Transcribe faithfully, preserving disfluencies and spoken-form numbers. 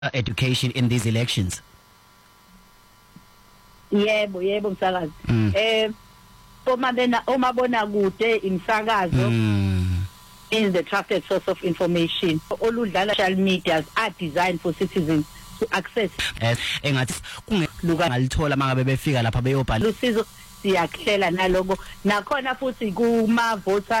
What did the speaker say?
education in these elections? Yebo, yebo msakazi. Mm. Eh uma bena uma bona kude imsakazo Mm. is the trusted source of information. Oludlala social media are designed for citizens to access. Eh engathi kungeluka ngalithola mangabe befika lapha beyobhala Lusizo siyakhlela naloko nakhona futhi kuma voter